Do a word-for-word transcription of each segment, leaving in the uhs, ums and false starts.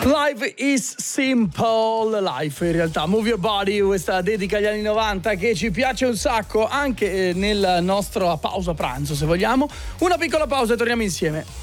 Life is simple, life in realtà. Move Your Body, questa dedica agli anni novanta che ci piace un sacco anche nel nostro pausa pranzo, se vogliamo. Una piccola pausa e torniamo insieme.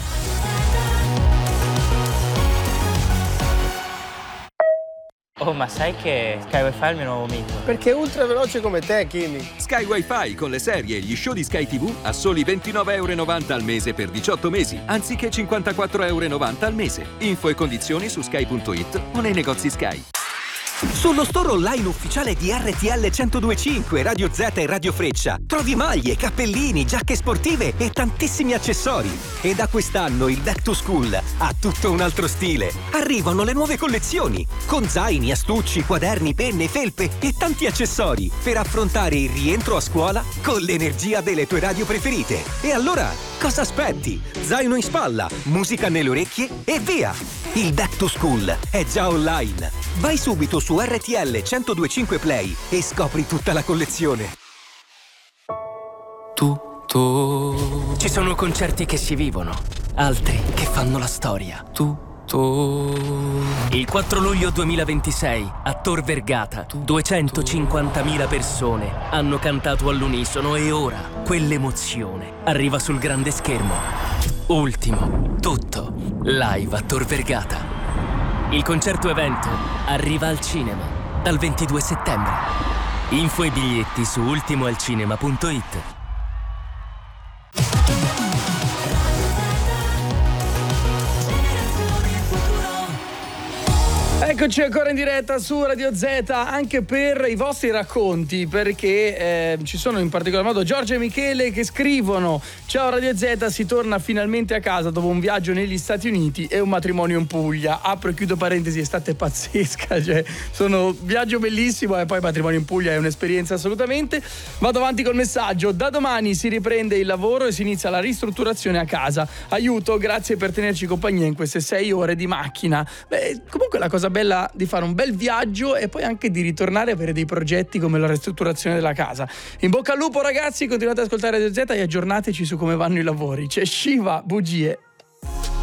Oh, ma sai che Sky Wi-Fi è il mio nuovo mito? Perché è ultra veloce come te, Kimi. Sky Wi-Fi con le serie e gli show di Sky tivù a soli ventinove virgola novanta euro al mese per diciotto mesi, anziché cinquantaquattro virgola novanta euro al mese. Info e condizioni su sky punto it o nei negozi Sky. Sullo store online ufficiale di R T L centodue e cinque, Radio Z e Radio Freccia trovi maglie, cappellini, giacche sportive e tantissimi accessori. E da quest'anno il Back to School ha tutto un altro stile. Arrivano le nuove collezioni con zaini, astucci, quaderni, penne, felpe e tanti accessori per affrontare il rientro a scuola con l'energia delle tue radio preferite. E allora, cosa aspetti? Zaino in spalla, musica nelle orecchie e via! Il Back to School è già online. Vai subito su R T L centodue e cinque Play e scopri tutta la collezione. Tutto. Ci sono concerti che si vivono, altri che fanno la storia. Tutto. Il quattro luglio duemilaventisei a Tor Vergata duecentocinquantamila persone hanno cantato all'unisono e ora quell'emozione arriva sul grande schermo. Ultimo, tutto, live a Tor Vergata. Il concerto evento arriva al cinema dal ventidue settembre. Info e biglietti su ultimoalcinema punto it. Eccoci ancora in diretta su Radio Z anche per i vostri racconti, perché eh, ci sono in particolar modo Giorgia e Michele che scrivono: ciao Radio Z, si torna finalmente a casa dopo un viaggio negli Stati Uniti e un matrimonio in Puglia. Apro e chiudo parentesi, estate pazzesca, cioè sono viaggio bellissimo e poi matrimonio in Puglia è un'esperienza assolutamente. Vado avanti col messaggio: da domani si riprende il lavoro e si inizia la ristrutturazione a casa. Aiuto, grazie per tenerci compagnia in queste sei ore di macchina. Beh, comunque la cosa bella di fare un bel viaggio e poi anche di ritornare a avere dei progetti come la ristrutturazione della casa. In bocca al lupo ragazzi, continuate ad ascoltare Radio Z e aggiornateci su come vanno i lavori. C'è Shiva, bugie.